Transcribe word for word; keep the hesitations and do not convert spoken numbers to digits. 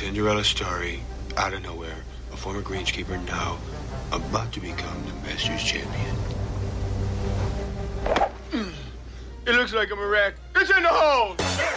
Cinderella story, out of nowhere, a former greenskeeper now about to become the Masters champion. It looks like I'm a wreck. It's in the hole!